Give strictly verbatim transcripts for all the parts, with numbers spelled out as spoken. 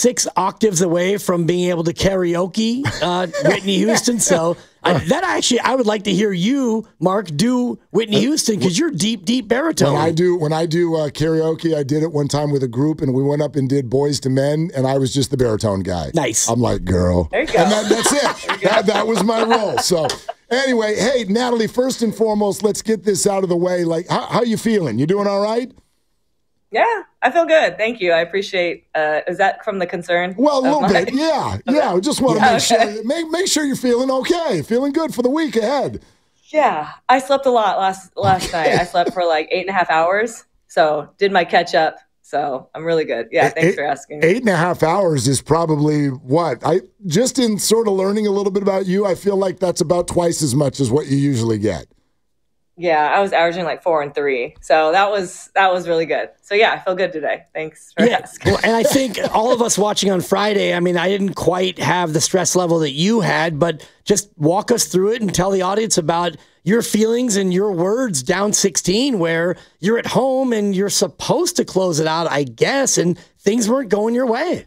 six octaves away from being able to karaoke uh, Whitney Houston. So I, that actually, I would like to hear you, Mark, do Whitney Houston because you're deep, deep baritone. When I do when I do uh, karaoke, I did it one time with a group, and we went up and did Boys to Men, and I was just the baritone guy. Nice. I'm like, girl, there you go. and that, that's it. that, that was my role. So anyway, hey, Natalie, first and foremost, let's get this out of the way. Like, how, how you feeling? You doing all right? Yeah, I feel good. Thank you. I appreciate. Uh, is that from the concern? Well, a little my... bit. Yeah, yeah. We just want to yeah, make okay. sure make make sure you're feeling okay, feeling good for the week ahead. Yeah, I slept a lot last last okay. night. I slept for like eight and a half hours, so did my catch up. So I'm really good. Yeah, thanks eight, for asking. Eight and a half hours is probably what I just in sort of learning a little bit about you. I feel like that's about twice as much as what you usually get. Yeah, I was averaging like four and three. So that was that was really good. So yeah, I feel good today. Thanks for yeah. asking. Well, and I think all of us watching on Friday, I mean, I didn't quite have the stress level that you had, but just walk us through it and tell the audience about your feelings and your words down sixteen, where you're at home and you're supposed to close it out, I guess, and things weren't going your way.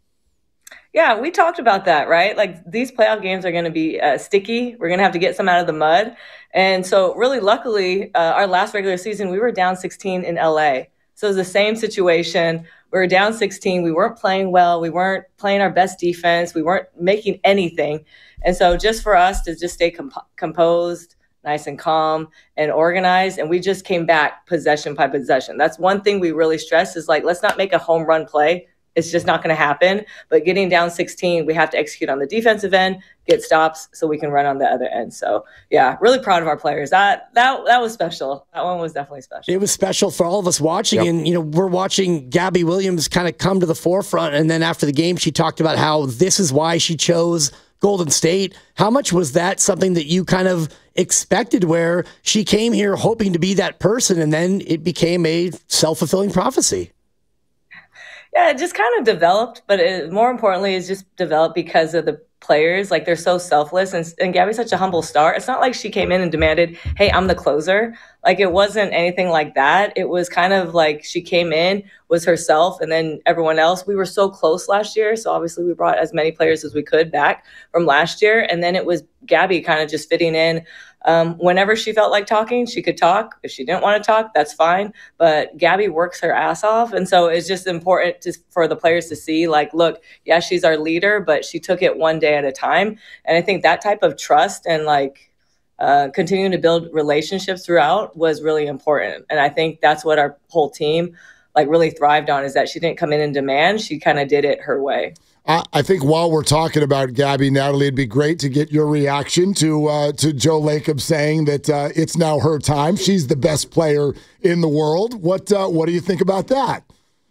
Yeah, we talked about that, right? Like these playoff games are going to be uh, sticky. We're going to have to get some out of the mud. And so really, luckily, uh, our last regular season, we were down sixteen in L A. So it was the same situation. We were down sixteen. We weren't playing well. We weren't playing our best defense. We weren't making anything. And so just for us to just stay comp- composed, nice and calm and organized. And we just came back possession by possession. That's one thing we really stress is like, let's not make a home run play. It's just not going to happen. But getting down sixteen, we have to execute on the defensive end, get stops so we can run on the other end. So, yeah, really proud of our players. That that that was special. That one was definitely special. It was special for all of us watching. Yep. And, you know, we're watching Gabby Williams kind of come to the forefront. And then after the game, she talked about how this is why she chose Golden State. How much was that something that you kind of expected, where she came here hoping to be that person, and then it became a self-fulfilling prophecy? Yeah, it just kind of developed, but it, more importantly, it's just developed because of the players. Like, they're so selfless, and, and Gabby's such a humble star. It's not like she came in and demanded, hey, I'm the closer. Like, it wasn't anything like that. It was kind of like she came in, was herself, and then everyone else. We were so close last year, so obviously we brought as many players as we could back from last year, and then it was Gabby kind of just fitting in. Um, whenever she felt like talking, she could talk. If she didn't want to talk, that's fine. But Gabby works her ass off. And so it's just important to, for the players to see, like, look, yeah, she's our leader, but she took it one day at a time. And I think that type of trust and like uh, continuing to build relationships throughout was really important. And I think that's what our whole team like really thrived on, is that she didn't come in and demand. She kind of did it her way. I think while we're talking about Gabby, Natalie, it'd be great to get your reaction to uh, to Joe Lacob saying that uh, it's now her time. She's the best player in the world. What uh, what do you think about that?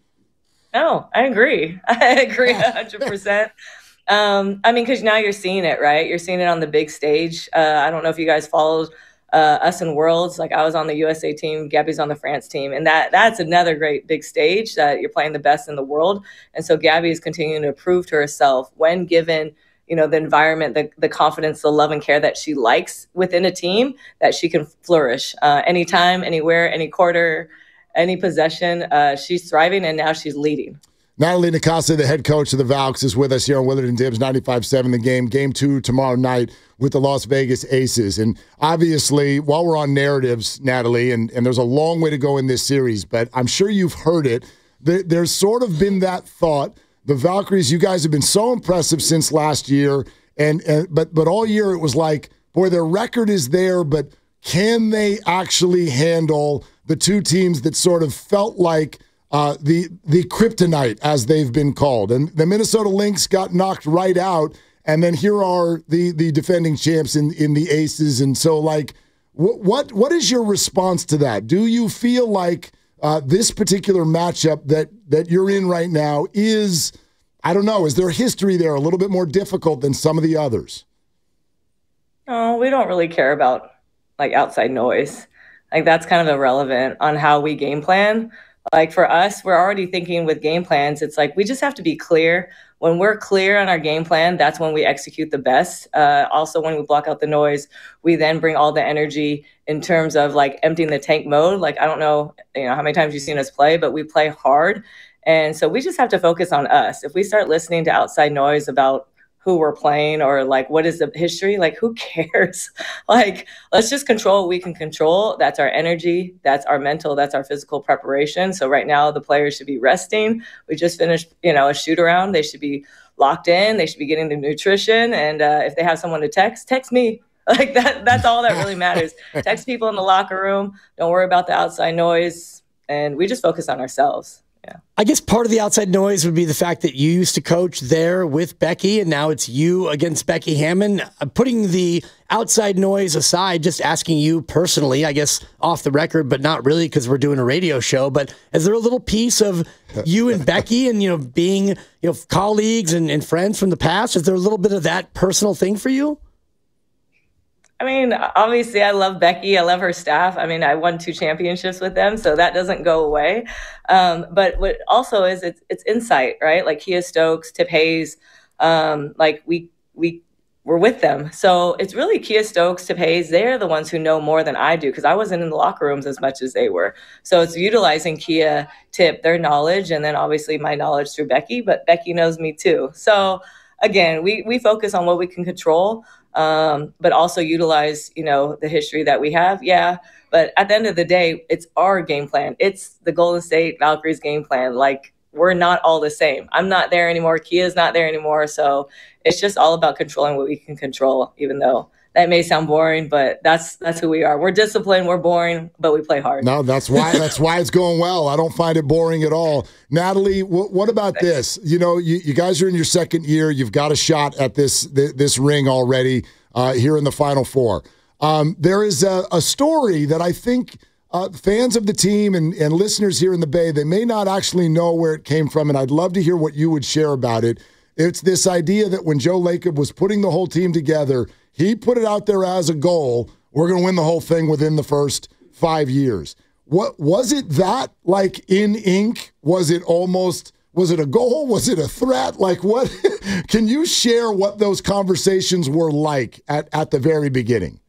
No, I agree. I agree one hundred percent. Um, I mean, because now you're seeing it, right? You're seeing it on the big stage. Uh, I don't know if you guys followed uh, us in Worlds. Like, I was on the U S A team, Gabby's on the France team, and that that's another great big stage that you're playing the best in the world. And so Gabby is continuing to prove to herself, when given, you know, the environment, the, the confidence, the love and care that she likes within a team, that she can flourish uh, anytime, anywhere, any quarter, any possession. Uh, she's thriving, and now she's leading. Natalie Nicasa, the head coach of the Valks, is with us here on Willard and Dibs, ninety-five seven The Game. Game two tomorrow night with the Las Vegas Aces. And obviously, while we're on narratives, Natalie, and, and there's a long way to go in this series, but I'm sure you've heard it, there, there's sort of been that thought. The Valkyries, you guys have been so impressive since last year, and, and but but all year it was like, boy, their record is there, but can they actually handle the two teams that sort of felt like Uh, the the kryptonite, as they've been called? And the Minnesota Lynx got knocked right out, and then here are the the defending champs in, in the Aces. And so, like, wh- what what is your response to that? Do you feel like uh, this particular matchup that that you're in right now is, I don't know, is there history there a little bit more difficult than some of the others? Oh, we don't really care about like outside noise. Like, that's kind of irrelevant on how we game plan. Like, for us, we're already thinking with game plans. It's like, we just have to be clear. When we're clear on our game plan, that's when we execute the best. Uh, also, when we block out the noise, we then bring all the energy in terms of like emptying the tank mode. Like, I don't know, you know, how many times you've seen us play, but we play hard. And so we just have to focus on us. If we start listening to outside noise about who we're playing or like what is the history, like who cares? Like, let's just control what we can control. That's our energy, that's our mental, that's our physical preparation. So right now the players should be resting. We just finished, you know, a shoot around. They should be locked in. They should be getting their nutrition. And uh, if they have someone to text, text me. Like that, that's all that really matters. Text people in the locker room. Don't worry about the outside noise. And we just focus on ourselves. Yeah. I guess part of the outside noise would be the fact that you used to coach there with Becky, and now it's you against Becky Hammon. Uh, putting the outside noise aside, just asking you personally, I guess off the record, but not really because we're doing a radio show, but is there a little piece of you and Becky and, you know, being, you know, colleagues and, and friends from the past? Is there a little bit of that personal thing for you? I mean, obviously, I love Becky. I love her staff. I mean, I won two championships with them, so that doesn't go away. Um, but what also is, it's, it's insight, right? Like Kia Stokes, Tip Hayes, um, like we we were with them. So it's really Kia Stokes, Tip Hayes. They're the ones who know more than I do because I wasn't in the locker rooms as much as they were. So it's utilizing Kia, Tip, their knowledge, and then obviously my knowledge through Becky. But Becky knows me too. So again, we we focus on what we can control. Um, but also utilize, you know, the history that we have. Yeah. But at the end of the day, it's our game plan. It's the Golden State Valkyries game plan. Like, we're not all the same. I'm not there anymore. Kia's not there anymore. So it's just all about controlling what we can control, even though that may sound boring, but that's that's who we are. We're disciplined, we're boring, but we play hard. No, that's why that's why it's going well. I don't find it boring at all. Natalie, wh- what about this? You know, you, you guys are in your second year. You've got a shot at this th- this ring already uh, here in the Final Four. Um, there is a, a story that I think uh, fans of the team and, and listeners here in the Bay, they may not actually know where it came from, and I'd love to hear what you would share about it. It's this idea that when Joe Lacob was putting the whole team together, he put it out there as a goal. We're going to win the whole thing within the first five years. What was it that like in ink? Was it almost, was it a goal? Was it a threat? Like what, can you share what those conversations were like at, at the very beginning?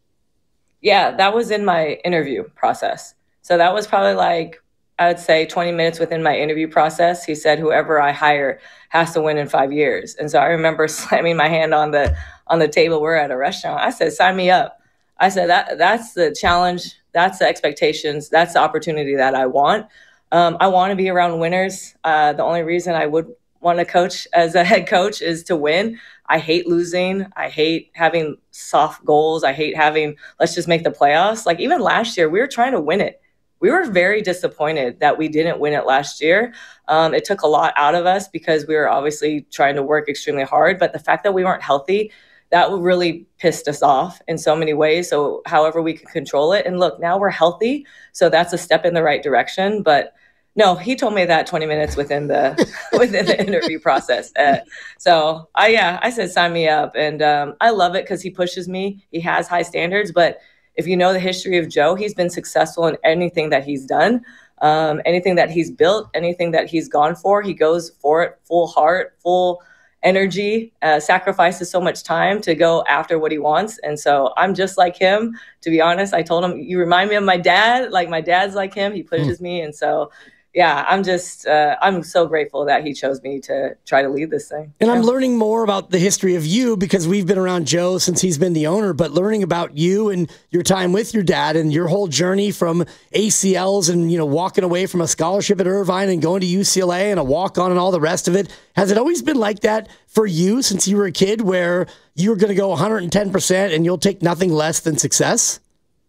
Yeah, that was in my interview process. So that was probably like, I would say twenty minutes within my interview process. He said, whoever I hire has to win in five years. And so I remember slamming my hand on the on the table. We're at a restaurant. I said, sign me up. I said, that that's the challenge. That's the expectations. That's the opportunity that I want. Um, I want to be around winners. Uh, the only reason I would want to coach as a head coach is to win. I hate losing. I hate having soft goals. I hate having, let's just make the playoffs. Like even last year, we were trying to win it. We were very disappointed that we didn't win it last year. Um, it took a lot out of us because we were obviously trying to work extremely hard. But the fact that we weren't healthy, that really pissed us off in so many ways. So however we can control it. And look, now we're healthy. So that's a step in the right direction. But no, he told me that twenty minutes within the within the interview process. Uh, so I, yeah, I said, sign me up. And um, I love it because he pushes me. He has high standards. But if you know the history of Joe, he's been successful in anything that he's done, um, anything that he's built, anything that he's gone for. He goes for it full heart, full energy, uh, sacrifices so much time to go after what he wants. And so I'm just like him, to be honest. I told him, you remind me of my dad. Like my dad's like him. He pushes mm. me. And so yeah, I'm just, uh, I'm so grateful that he chose me to try to lead this thing. And I'm learning more about the history of you because we've been around Joe since he's been the owner, but learning about you and your time with your dad and your whole journey from A C Ls and, you know, walking away from a scholarship at Irvine and going to U C L A and a walk-on and all the rest of it. Has it always been like that for you since you were a kid where you're going to go one hundred ten percent and you'll take nothing less than success?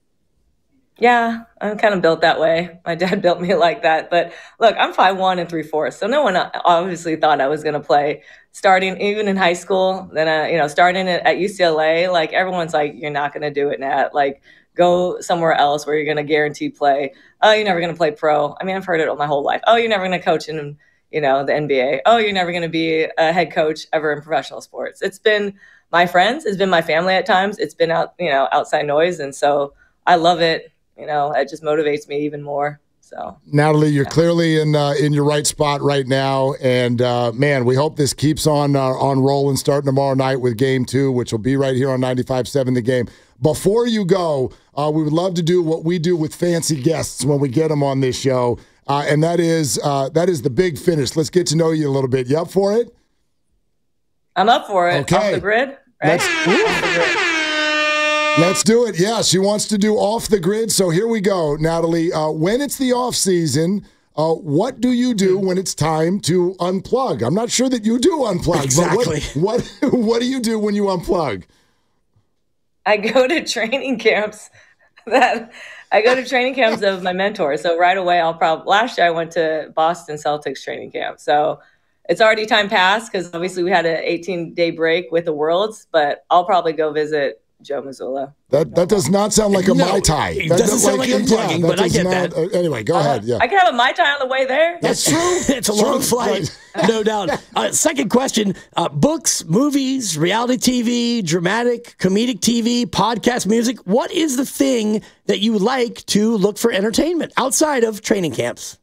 Yeah, I'm kind of built that way. My dad built me like that. But look, I'm five one and three fourths. So no one obviously thought I was going to play starting even in high school. Then, uh, you know, starting at U C L A, like everyone's like, you're not going to do it, Nat. Like go somewhere else where you're going to guarantee play. Oh, you're never going to play pro. I mean, I've heard it all my whole life. Oh, you're never going to coach in, you know, the N B A. Oh, you're never going to be a head coach ever in professional sports. It's been my friends. It's been my family at times. It's been out, you know, outside noise. And so I love it. You know, it just motivates me even more. So, Natalie, you're yeah. clearly in uh, in your right spot right now, and uh, man, we hope this keeps on uh, on rolling. Starting tomorrow night with Game Two, which will be right here on ninety-five seven The Game. Before you go, uh, we would love to do what we do with fancy guests when we get them on this show. uh, and that is uh, that is the big finish. Let's get to know you a little bit. You up for it? I'm up for it. Okay. Off the grid, right? Let's, Off the grid. let's do it. Yeah, she wants to do off the grid. So here we go, Natalie. Uh, when it's the off season, uh, what do you do when it's time to unplug? I'm not sure that you do unplug. Exactly. But what, what what do you do when you unplug? I go to training camps. That I go to training camps of my mentor. So right away, I'll probably last year I went to Boston Celtics training camp. So it's already time passed because obviously we had an eighteen day break with the Worlds. But I'll probably go visit Joe Mazzulla. That that does not sound like a No, Mai Tai. it That doesn't does- sound like unplugging, that but I does get not- that. uh, anyway, go ahead. Yeah, I can have a Mai Tai on the way there. that's true. It's a long True. flight, no doubt. Uh, second question, uh, books, movies, reality T V, dramatic, comedic T V, podcast, music. What is the thing that you like to look for entertainment outside of training camps?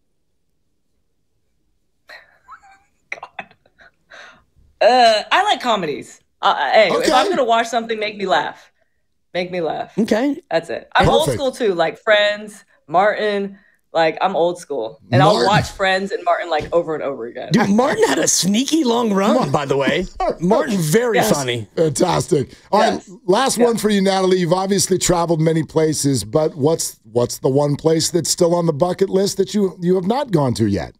Uh, I like comedies. Uh, hey, Okay. if I'm gonna watch something, make me laugh. Make me laugh. Okay. That's it. I'm old Perfect. school too, like Friends, Martin. Like I'm old school, and I'll Martin. watch Friends and Martin like over and over again. Dude, Martin had a sneaky long run, by the way. Martin, very Yes. funny. Fantastic. All right, Yes. last one for you, Natalie. You've obviously traveled many places, but what's what's the one place that's still on the bucket list that you you have not gone to yet?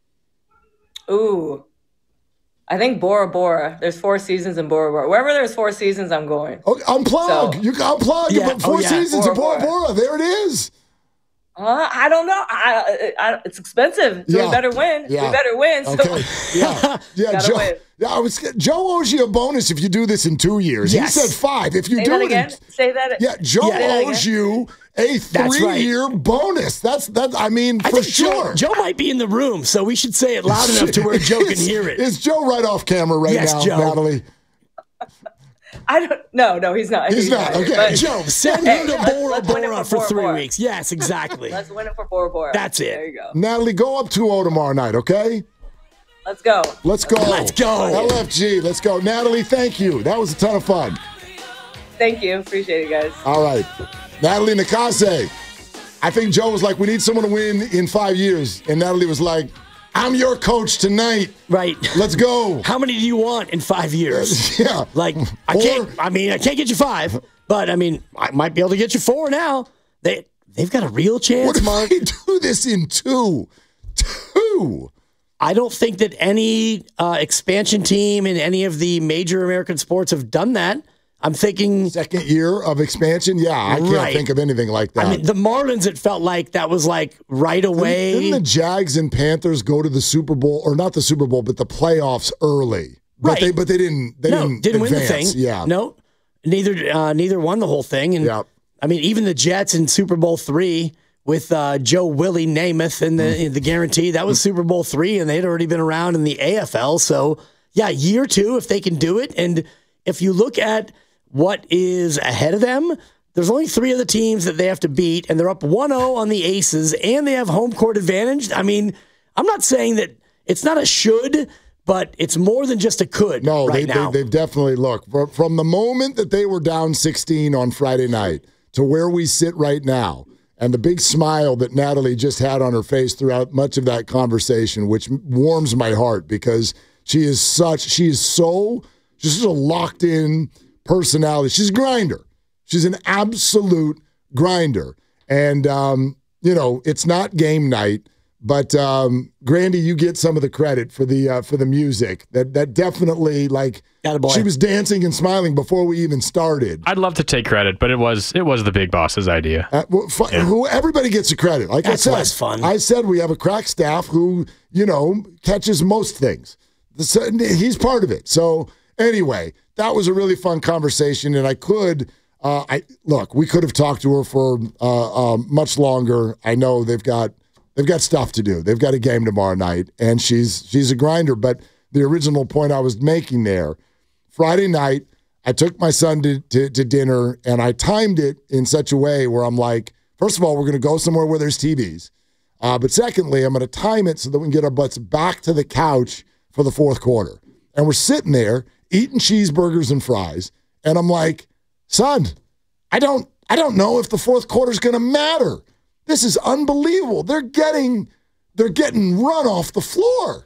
Ooh, I think Bora Bora. There's four seasons in Bora Bora. Wherever there's four seasons, I'm going. Oh, unplug. So- you can unplug. Yeah, But four oh, yeah. seasons of Bora Bora Bora. There it is. Uh, I don't know. I, I, it's expensive. So Yeah. we better win. Yeah. We better win. So Okay. Yeah. Yeah. Gotta Joe, win. yeah. I was. Joe owes you a bonus if you do this in two years. Yes. He said five. If you say do that it again. in Say that. Yeah, Joe Yeah. Say that owes again. you a That's right. three-year bonus. That's that. I mean, I for think sure. Joe, Joe might be in the room, so we should say it loud enough to where Joe can Is- hear it. Is Joe right off camera right Yes, now, Joe. Natalie? I don't. No, no, he's not. He's not, here, okay. but Joe, send Hey, him to let's- Bora let's win it Bora for for Bora three Bora. weeks. Yes, exactly. Let's win it for Bora Bora. That's it. There you go. Natalie, go up two oh tomorrow night, okay? Let's go. Let's go. Let's go. L F G, let's go. Natalie, thank you. That was a ton of fun. Thank you. Appreciate it, guys. All right. Natalie Nakase. I think Joe was like, we need someone to win in five years. And Natalie was like, I'm your coach tonight. Right. Let's go. How many do you want in five years? Yeah. Like, I Four. can't, I mean, I can't get you five, but I mean, I might be able to get you four now. They, they've got a real What chance, if Mark. we do this in two? Two. I don't think that any uh, expansion team in any of the major American sports have done that. I'm thinking, Second year of expansion? Yeah, I can't Right. think of anything like that. I mean, the Marlins, it felt like that was like right away. Didn't the Jags and Panthers go to the Super Bowl, or not the Super Bowl, but the playoffs early? But Right. they but they didn't they no, didn't, didn't win the advance. thing. Yeah. No, neither uh, neither won the whole thing. And Yeah. I mean, even the Jets in Super Bowl three with uh, Joe Willie Namath and the Mm. in the guarantee, that was Super Bowl three, and they'd already been around in the A F L. So yeah, year two, if they can do it. And if you look at what is ahead of them, there's only three other teams that they have to beat, and they're up one oh on the Aces, and they have home court advantage. I mean, I'm not saying that it's not a should, but it's more than just a could No, right they, now. they, they've definitely looked. Fr- From the moment that they were down sixteen on Friday night to where we sit right now, and the big smile that Natalie just had on her face throughout much of that conversation, which warms my heart because she is such, she is so, just a locked in personality. She's a grinder. She's an absolute grinder. And, um, you know, it's not game night, but um, Grandy, you get some of the credit for the uh, for the music. That that definitely, like, Attaboy. she was dancing and smiling before we even started. I'd love to take credit, but it was it was the big boss's idea. Uh, well, fu- who everybody gets the credit. Like That's I said, less fun. I said we have a crack staff who, you know, catches most things. So he's part of it. So anyway, that was a really fun conversation, and I could, uh, I look, we could have talked to her for uh, uh, much longer. I know they've got they've got stuff to do. They've got a game tomorrow night, and she's she's a grinder. But the original point I was making there, Friday night, I took my son to, to, to dinner, and I timed it in such a way where I'm like, first of all, we're going to go somewhere where there's T Vs. Uh, but secondly, I'm going to time it so that we can get our butts back to the couch for the fourth quarter. And we're sitting there eating cheeseburgers and fries. And I'm like, son, I don't I don't know if the fourth quarter is going to matter. This is unbelievable. They're getting they're getting run off the floor.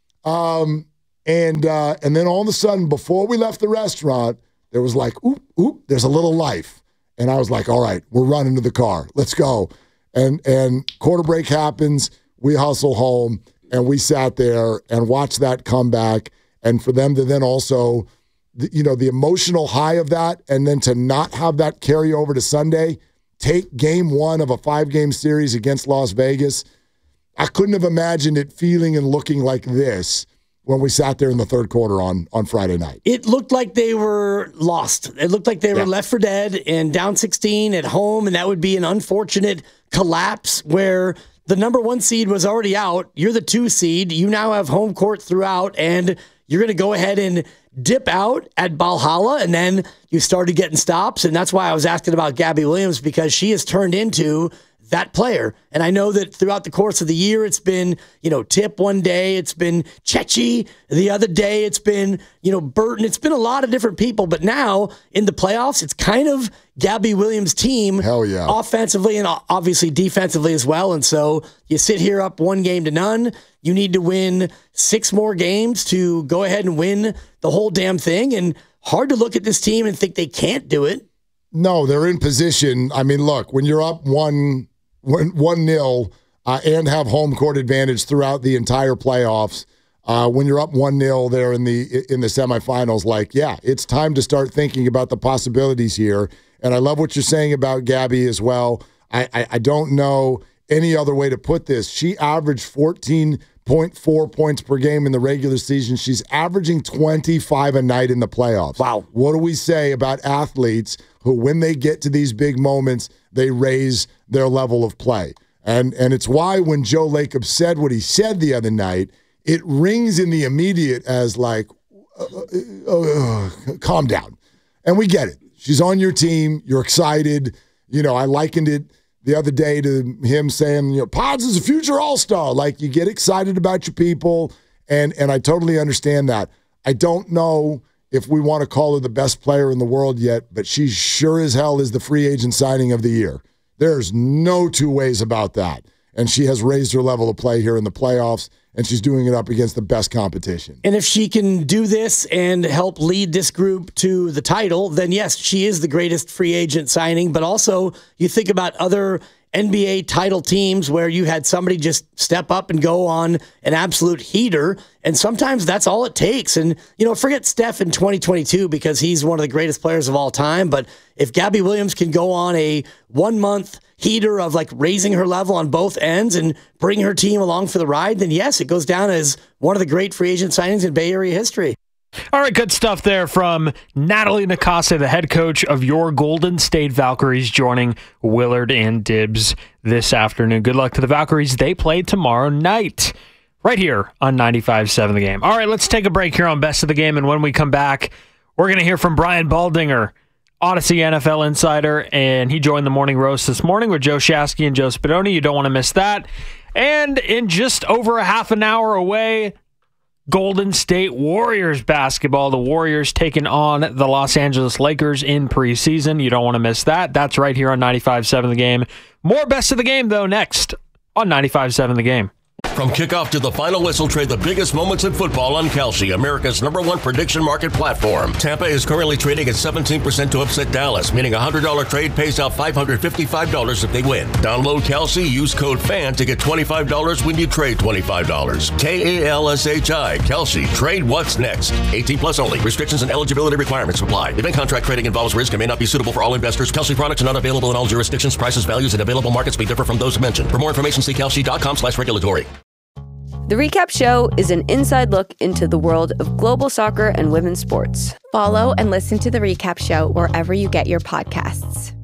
Um, and uh, and then all of a sudden, before we left the restaurant, there was like, oop, oop, there's a little life. And I was like, all right, we're running to the car. Let's go. And and quarter break happens. We hustle home, and we sat there and watched that comeback. And for them to then also, you know, the emotional high of that, and then to not have that carry over to Sunday, take game one of a five-game series against Las Vegas. I couldn't have imagined it feeling and looking like this when we sat there in the third quarter on, on Friday night. It looked like they were lost. It looked like they were Yeah. left for dead and down sixteen at home, and that would be an unfortunate collapse where the number one seed was already out. You're the two seed. You now have home court throughout, and you're going to go ahead and dip out at Valhalla, and then you started getting stops, and that's why I was asking about Gabby Williams, because she has turned into that player. And I know that throughout the course of the year, it's been, you know, Tip one day, it's been Chechi the other day, it's been, you know, Burton, it's been a lot of different people. But now in the playoffs, it's kind of Gabby Williams' team. Hell yeah. Offensively and obviously defensively as well. And so you sit here up one game to none. You need to win six more games to go ahead and win the whole damn thing. And hard to look at this team and think they can't do it. No, they're in position. I mean, look, when you're up one one nil uh, and have home court advantage throughout the entire playoffs, uh, when you're up one nil there in the in the semifinals, like, yeah, it's time to start thinking about the possibilities here. And I love what you're saying about Gabby as well. I, I, I don't know any other way to put this. She averaged fourteen point four points per game in the regular season. She's averaging twenty-five a night in the playoffs. Wow. What do we say about athletes who, when they get to these big moments, they raise their level of play? And and it's why when Joe Lacob said what he said the other night, it rings in the immediate as like, uh, uh, uh, calm down. And we get it. She's on your team. You're excited. You know, I likened it the other day to him saying, you know, Pods is a future all-star. Like, you get excited about your people, and and I totally understand that. I don't know if we want to call her the best player in the world yet, but she sure as hell is the free agent signing of the year. There's no two ways about that. And she has raised her level of play here in the playoffs, and she's doing it up against the best competition. And if she can do this and help lead this group to the title, then yes, she is the greatest free agent signing. But also, you think about other N B A title teams where you had somebody just step up and go on an absolute heater. And sometimes that's all it takes. And, you know, forget Steph in twenty twenty-two because he's one of the greatest players of all time. But if Gabby Williams can go on a one-month heater of like raising her level on both ends and bring her team along for the ride, then yes, it goes down as one of the great free agent signings in Bay Area history. All right, good stuff there from Natalie Nicasio, the head coach of your Golden State Valkyries, joining Willard and Dibbs this afternoon. Good luck to the Valkyries. They play tomorrow night right here on ninety-five seven The Game. All right, let's take a break here on Best of the Game, and when we come back, we're going to hear from Brian Baldinger, Odyssey N F L insider, and he joined the Morning Roast this morning with Joe Shasky and Joe Spadoni. You don't want to miss that. And in just over a half an hour away, Golden State Warriors basketball. The Warriors taking on the Los Angeles Lakers in preseason. You don't want to miss that. That's right here on ninety-five seven The Game. More Best of the Game, though, next on ninety-five seven The Game. From kickoff to the final whistle, trade the biggest moments in football on Kalshi, America's number one prediction market platform. Tampa is currently trading at seventeen percent to upset Dallas, meaning a one hundred dollars trade pays out five hundred fifty-five dollars if they win. Download Kalshi, use code FAN to get twenty-five dollars when you trade twenty-five dollars. K A L S H I, Kalshi. Trade what's next. eighteen plus only. Restrictions and eligibility requirements apply. Event contract trading involves risk and may not be suitable for all investors. Kalshi products are not available in all jurisdictions. Prices, values, and available markets may differ from those mentioned. For more information, see kalshi.com slash regulatory. The Recap Show is an inside look into the world of global soccer and women's sports. Follow and listen to The Recap Show wherever you get your podcasts.